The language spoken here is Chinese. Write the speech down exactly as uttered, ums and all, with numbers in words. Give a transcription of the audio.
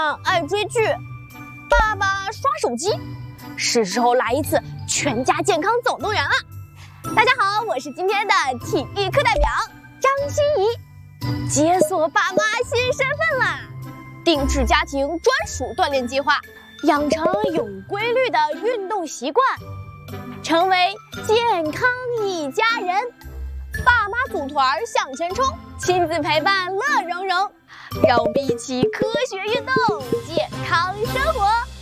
妈爱追剧，爸爸刷手机，是时候来一次全家健康总动员了。大家好，我是今天的体育课代表张欣怡，解锁爸妈新身份啦！定制家庭专属锻炼计划，养成有规律的运动习惯，成为健康一家人。爸妈组团向前冲，亲子陪伴乐融融，让我们一起科学运动，健康生活。